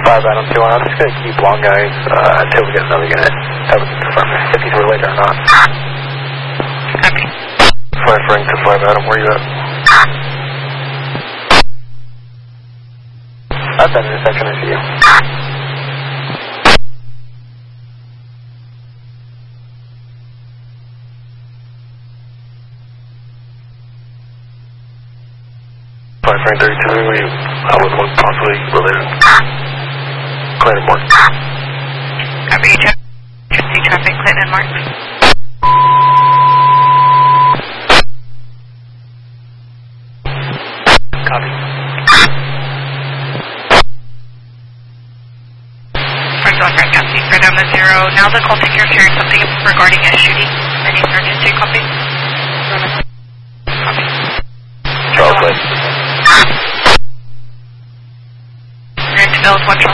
Adam 2-1. I'm just going to keep long guys until we get another unit. That was confirmed if he's related or not. Copy. 5 ring to 5 Adam, where are you at? At that intersection, I see you. Frame 32, I was one possibly related. Clinton Mark. Copy, see traffic, Clinton Mark. Copy. First off, right, copy. Right down to 0. Now the call taker is hearing something regarding a shooting. Any emergency, copy? Copy. Charles Lake. Grant Bill 1 Charles.